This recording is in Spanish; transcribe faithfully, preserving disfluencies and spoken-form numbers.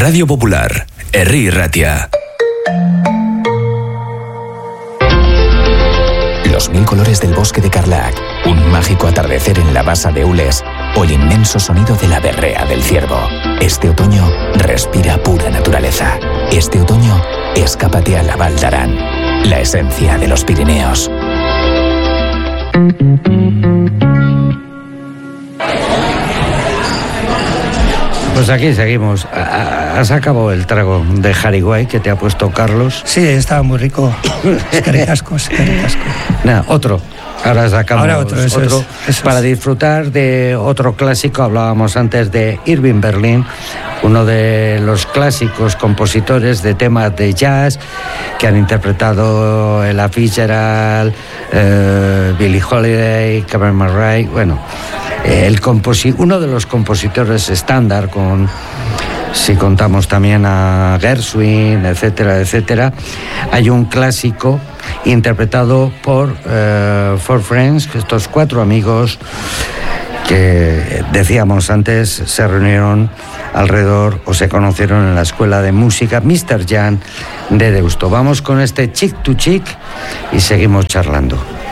Radio Popular, Herri Ratia. Los mil colores del bosque de Carlac, un mágico atardecer en la basa de Ules o el inmenso sonido de la berrea del ciervo. Este otoño respira pura naturaleza. Este otoño escápate a la Val d'Aran, la esencia de los Pirineos. Pues aquí seguimos. ¿Has acabado el trago de Jariguay que te ha puesto Carlos? Sí, estaba muy rico. Es que ricasco, es que ricasco. Nada, otro. Ahora sacamos Ahora otro, eso otro es, eso para es. disfrutar de otro clásico. Hablábamos antes de Irving Berlin, uno de los clásicos compositores de temas de jazz que han interpretado Ella Fitzgerald, eh, Billie Holiday, Cameron Murray. Bueno, el composi- uno de los compositores estándar, con si contamos también a Gershwin, etcétera, etcétera. Hay un clásico interpretado por uh, Four Friends, estos cuatro amigos que decíamos antes se reunieron alrededor o se conocieron en la escuela de música míster Jan de Deusto. Vamos con este Chick to Chick y seguimos charlando.